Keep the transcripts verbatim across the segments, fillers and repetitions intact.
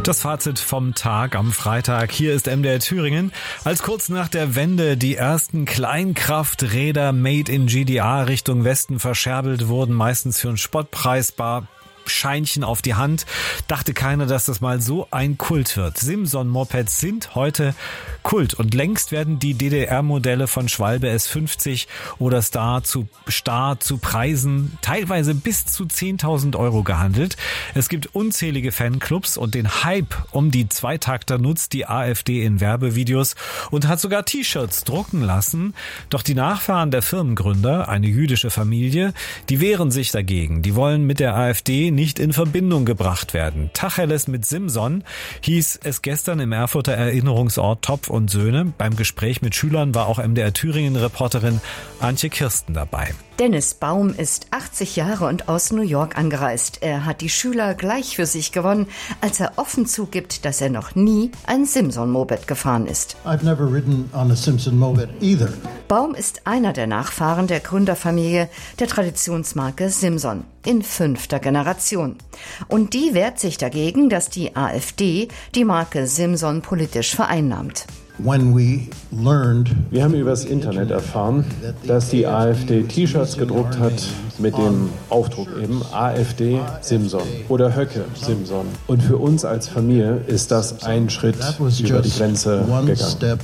Das Fazit vom Tag am Freitag. Hier ist M D R Thüringen. Als kurz nach der Wende die ersten Kleinkrafträder made in G D R Richtung Westen verscherbelt wurden, meistens für einen Spottpreis, bar Scheinchen auf die Hand, dachte keiner, dass das mal so ein Kult wird. Simson-Mopeds sind heute Kult und längst werden die D D R-Modelle von Schwalbe S fünfzig oder Star zu, Star zu Preisen teilweise bis zu zehntausend Euro gehandelt. Es gibt unzählige Fanclubs und den Hype um die Zweitakter nutzt die AfD in Werbevideos und hat sogar T-Shirts drucken lassen. Doch die Nachfahren der Firmengründer, eine jüdische Familie, die wehren sich dagegen. Die wollen mit der AfD nicht in Verbindung gebracht werden. Tacheles mit Simson hieß es gestern im Erfurter Erinnerungsort Topf und Söhne. Beim Gespräch mit Schülern war auch M D R Thüringen-Reporterin Antje Kirsten dabei. Dennis Baum ist achtzig Jahre und aus New York angereist. Er hat die Schüler gleich für sich gewonnen, als er offen zugibt, dass er noch nie ein Simson-Moped gefahren ist. I've never ridden on a Simson-Moped either. Baum ist einer der Nachfahren der Gründerfamilie der Traditionsmarke Simson in fünfter Generation. Und die wehrt sich dagegen, dass die AfD die Marke Simson politisch vereinnahmt. When we learned, wir haben übers Internet erfahren, dass die AfD T-Shirts gedruckt hat mit dem Aufdruck eben AfD Simson oder Höcke Simson. Und für uns als Familie ist das ein Schritt über die Grenze gegangen.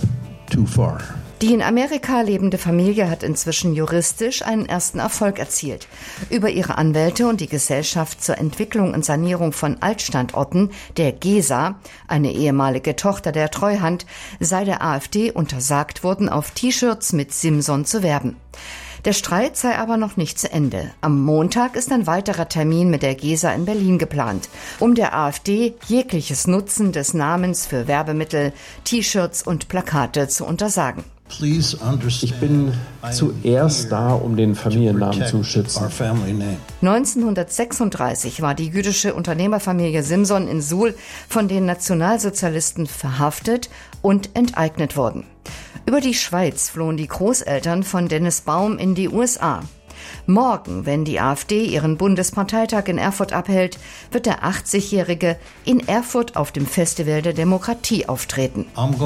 Die in Amerika lebende Familie hat inzwischen juristisch einen ersten Erfolg erzielt. Über ihre Anwälte und die Gesellschaft zur Entwicklung und Sanierung von Altstandorten, der GESA, eine ehemalige Tochter der Treuhand, sei der AfD untersagt worden, auf T-Shirts mit Simson zu werben. Der Streit sei aber noch nicht zu Ende. Am Montag ist ein weiterer Termin mit der GESA in Berlin geplant, um der AfD jegliches Nutzen des Namens für Werbemittel, T-Shirts und Plakate zu untersagen. Ich bin zuerst da, um den Familiennamen zu schützen. neunzehnhundertsechsunddreißig war die jüdische Unternehmerfamilie Simson in Suhl von den Nationalsozialisten verhaftet und enteignet worden. Über die Schweiz flohen die Großeltern von Dennis Baum in die U S A. Morgen, wenn die AfD ihren Bundesparteitag in Erfurt abhält, wird der achtzigjährige in Erfurt auf dem Festival der Demokratie auftreten.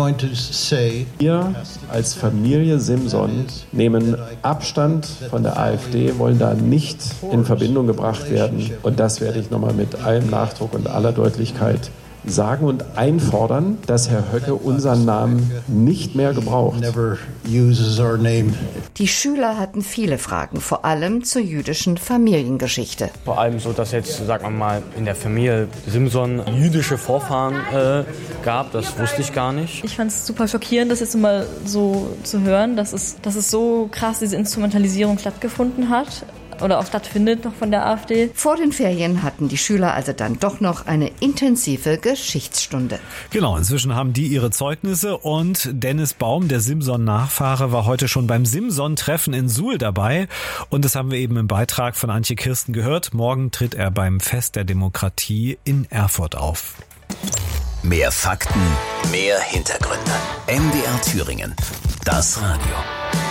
Wir als Familie Simson nehmen Abstand von der AfD, wollen da nicht in Verbindung gebracht werden. Und das werde ich nochmal mit allem Nachdruck und aller Deutlichkeit sagen und einfordern, dass Herr Höcke unseren Namen nicht mehr gebraucht. Die Schüler hatten viele Fragen, vor allem zur jüdischen Familiengeschichte. Vor allem so, dass jetzt, sagen wir mal, in der Familie Simson jüdische Vorfahren äh, gab, das wusste ich gar nicht. Ich fand es super schockierend, das jetzt mal so zu hören, dass es, dass es so krass diese Instrumentalisierung stattgefunden hat. Oder auch stattfindet noch von der AfD. Vor den Ferien hatten die Schüler also dann doch noch eine intensive Geschichtsstunde. Genau, inzwischen haben die ihre Zeugnisse und Dennis Baum, der Simson-Nachfahre, war heute schon beim Simson-Treffen in Suhl dabei. Und das haben wir eben im Beitrag von Antje Kirsten gehört. Morgen tritt er beim Fest der Demokratie in Erfurt auf. Mehr Fakten, mehr Hintergründe. M D R Thüringen, das Radio.